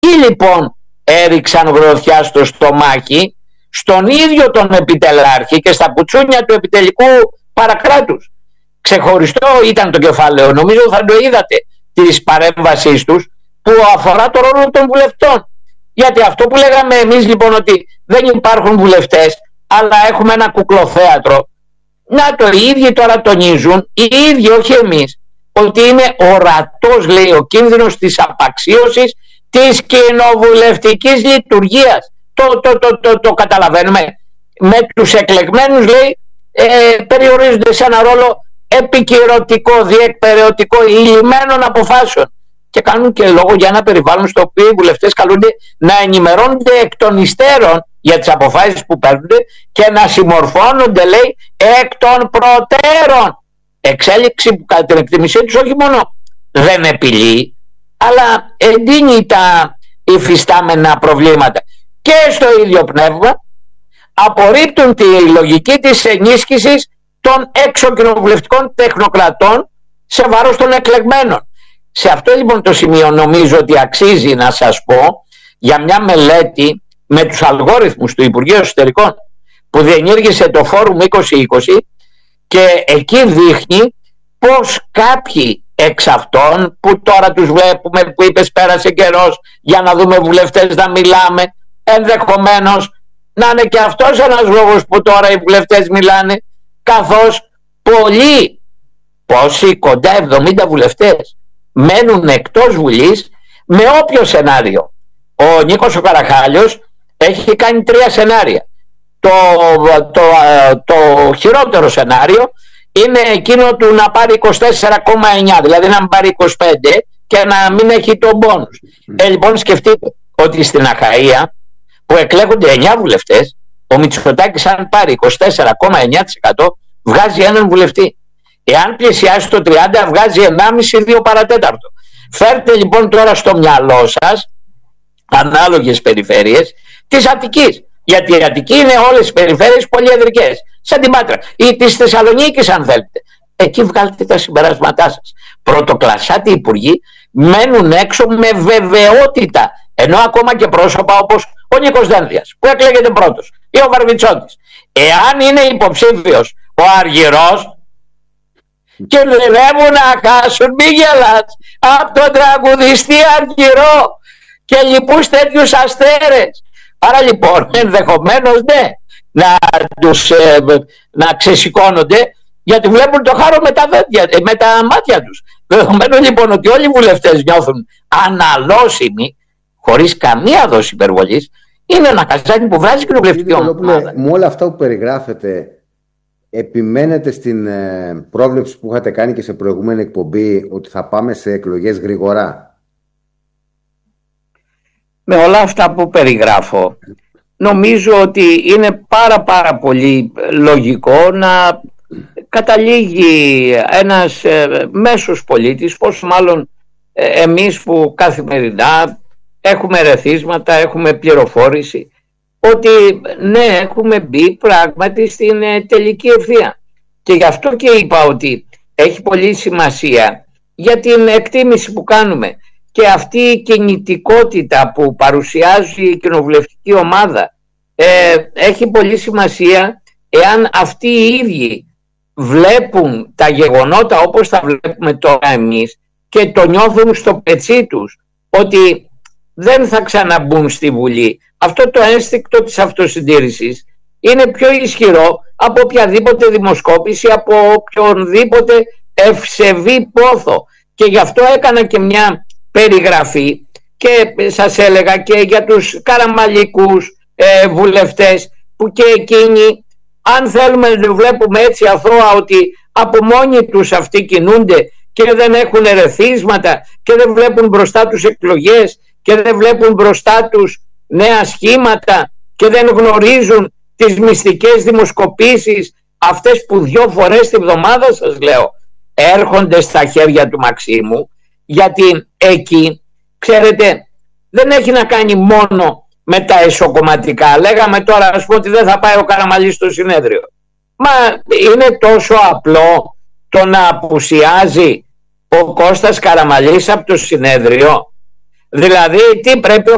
λοιπόν έριξαν γροθιά στο στομάχι στον ίδιο τον επιτελάρχη και στα κουτσούνια του επιτελικού παρακράτους. Ξεχωριστό ήταν το κεφάλαιο, νομίζω θα το είδατε, της παρέμβασής τους, που αφορά το ρόλο των βουλευτών. Γιατί αυτό που λέγαμε εμείς λοιπόν, ότι δεν υπάρχουν βουλευτές αλλά έχουμε ένα κουκλοθέατρο, να το οι ίδιοι τώρα τονίζουν, οι ίδιοι, όχι εμείς, ότι είναι ορατός, λέει, ο κίνδυνος της απαξίωσης της κοινοβουλευτικής λειτουργίας. Το καταλαβαίνουμε. Με τους εκλεγμένους, λέει, περιορίζονται σε ένα ρόλο επικυρωτικό, διεκπεραιωτικό, υλημένων αποφάσεων, και κάνουν και λόγο για ένα περιβάλλον στο οποίο οι βουλευτές καλούνται να ενημερώνονται εκ των υστέρων για τις αποφάσεις που παίρνονται και να συμμορφώνονται, λέει, εκ των προτέρων. Εξέλιξη που κατά την εκτίμησή τους όχι μόνο δεν επιλύει, αλλά εντείνει τα υφιστάμενα προβλήματα. Και στο ίδιο πνεύμα απορρίπτουν τη λογική της ενίσχυσης των εξωκοινοβουλευτικών τεχνοκρατών σε βάρος των εκλεγμένων. Σε αυτό λοιπόν το σημείο νομίζω ότι αξίζει να σας πω για μια μελέτη με τους αλγόριθμους του Υπουργείου Εσωτερικών που διενήργησε το Φόρουμ 2020, και εκεί δείχνει πως κάποιοι εξ αυτών που τώρα τους βλέπουμε, που είπες πέρασε καιρός για να δούμε βουλευτές να μιλάμε, ενδεχομένως να είναι και αυτός ένας λόγος που τώρα οι βουλευτές μιλάνε, καθώς πολλοί, πόσοι, κοντά 70 βουλευτές μένουν εκτός Βουλής με όποιο σενάριο. Ο Νίκος ο Καραχάλιος έχει κάνει 3 σενάρια. Το χειρότερο σενάριο είναι εκείνο του να πάρει 24,9, δηλαδή να μην πάρει 25 και να μην έχει τον μπόνους. Λοιπόν, σκεφτείτε ότι στην Αχαΐα που εκλέγονται 9 βουλευτές, ο Μητσοτάκης αν πάρει 24,9% βγάζει έναν βουλευτή. Εάν πλησιάσει το 30 βγάζει 1,5-2 παρατέταρτο. Φέρτε λοιπόν τώρα στο μυαλό σας ανάλογες περιφέρειες της Αττικής, γιατί η Αττική είναι όλες οι περιφέρειες πολυεδρικές, σαν την Πάτρα ή της Θεσσαλονίκης αν θέλετε. Εκεί βγάλετε τα συμπεράσματά σας. Πρωτοκλασσάτοι υπουργοί μένουν έξω με βεβαιότητα, ενώ ακόμα και πρόσωπα όπως ο Νίκος Δένδιας που εκλέγεται πρώτος ή ο Βαρβιτσότης, εάν είναι υποψήφιος ο Αργυρός, κινδυνεύουν να χάσουν, μη γελάς, από τον τραγουδιστή Αργυρό και λοιπούς τέτοιους αστέρες. Άρα λοιπόν ενδεχομένως ναι, να ξεσηκώνονται, γιατί βλέπουν το χάρο με τα μάτια τους. Δεδομένου λοιπόν ότι όλοι οι βουλευτές νιώθουν αναλώσιμοι, χωρίς καμία δόση υπερβολής, είναι ένα καζάνι που βράζει κοινοβουλευτική ομάδα. Με όλα αυτά που περιγράφετε, επιμένετε στην πρόβλεψη που είχατε κάνει και σε προηγούμενη εκπομπή ότι θα πάμε σε εκλογές γρήγορα? Με όλα αυτά που περιγράφω, νομίζω ότι είναι πάρα πολύ λογικό να καταλήγει ένας μέσος πολίτης, πόσο μάλλον εμείς που καθημερινά έχουμε ερεθίσματα, έχουμε πληροφόρηση, ότι ναι, έχουμε μπει πράγματι στην τελική ευθεία. Και γι' αυτό και είπα ότι έχει πολύ σημασία για την εκτίμηση που κάνουμε και αυτή η κινητικότητα που παρουσιάζει η κοινοβουλευτική ομάδα. Έχει πολύ σημασία εάν αυτοί οι ίδιοι βλέπουν τα γεγονότα όπως τα βλέπουμε τώρα εμείς και το νιώθουν στο πετσί τους ότι δεν θα ξαναμπούν στη Βουλή. Αυτό το ένστικτο της αυτοσυντήρησης είναι πιο ισχυρό από οποιαδήποτε δημοσκόπηση, από οποιονδήποτε ευσεβή πόθο. Και γι' αυτό έκανα και μια περιγραφή και σας έλεγα και για τους καραμαλικούς βουλευτές που και εκείνοι, αν θέλουμε να το βλέπουμε έτσι αθώα, ότι από μόνοι τους αυτοί κινούνται και δεν έχουν ερεθίσματα και δεν βλέπουν μπροστά τους εκλογές και δεν βλέπουν μπροστά τους νέα σχήματα και δεν γνωρίζουν τις μυστικές δημοσκοπήσεις, αυτές που 2 φορές τη βδομάδα, σας λέω, έρχονται στα χέρια του Μαξίμου, γιατί εκεί, ξέρετε, δεν έχει να κάνει μόνο με τα εσωκομματικά. Λέγαμε τώρα, ας πούμε, ότι δεν θα πάει ο Καραμαλής στο συνέδριο. Μα είναι τόσο απλό το να απουσιάζει ο Κώστας Καραμαλής από το συνέδριο? Δηλαδή, τι πρέπει ο